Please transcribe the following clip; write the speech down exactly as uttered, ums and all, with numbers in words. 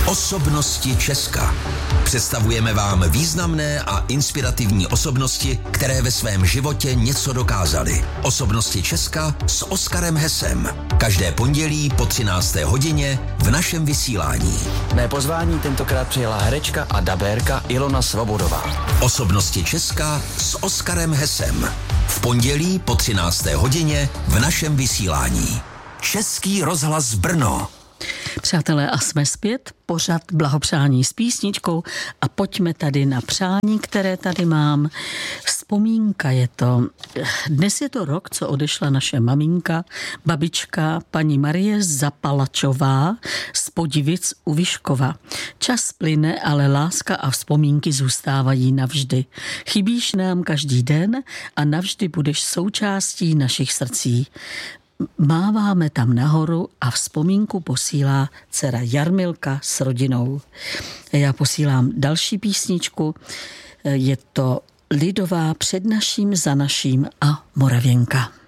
Osobnosti Česka. Představujeme vám významné a inspirativní osobnosti, které ve svém životě něco dokázaly. Osobnosti Česka s Oskarem Hesem. Každé pondělí po třinácté hodině v našem vysílání. Mé pozvání tentokrát přijela herečka a dabérka Ilona Svobodová. Osobnosti Česka s Oskarem Hesem. V pondělí po třinácté hodině v našem vysílání. Český rozhlas Brno. Přátelé, a jsme zpět, pořad blahopřání s písničkou a pojďme tady na přání, které tady mám. Vzpomínka je to. Dnes je to rok, co odešla naše maminka, babička, paní Marie Zapalačová z Podivic u Vyškova. Čas plyne, ale láska a vzpomínky zůstávají navždy. Chybíš nám každý den a navždy budeš součástí našich srdcí. Máváme tam nahoru a vzpomínku posílá dcera Jarmilka s rodinou. Já posílám další písničku, je to lidová Před naším, za naším a Moravěnka.